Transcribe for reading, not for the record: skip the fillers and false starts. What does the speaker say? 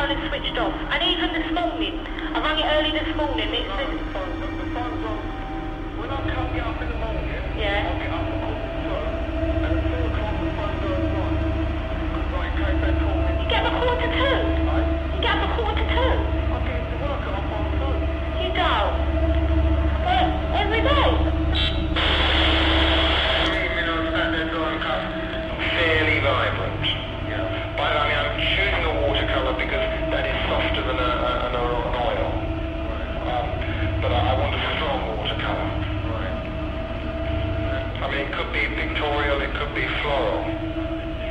phone is switched off. And even this morning, I rang it early this morning, it said... The phone's on. When I can't get up in the morning, Yeah. I'll get up at 2:30, and at 2 o'clock the phone goes on. Right, in case they call me. You get up at 1:45? Right? You get up at 1:45? I get into work at 2:30. You don't? Well, every day? Evening on Saturday drawing cup. Fairly vibrant. Yeah. By the way, I'm choosing a watercolour because that is softer than an oil. Right. But I want a strong watercolour. Right. I mean, it could be pictorial, it could be floral.